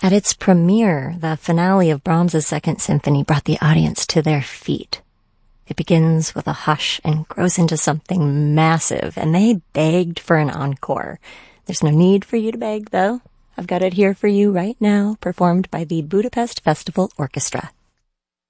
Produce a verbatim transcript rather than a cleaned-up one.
At its premiere, the finale of Brahms's Second Symphony brought the audience to their feet. It begins with a hush and grows into something massive, and they begged for an encore. There's no need for you to beg, though. I've got it here for you right now, performed by the Budapest Festival Orchestra.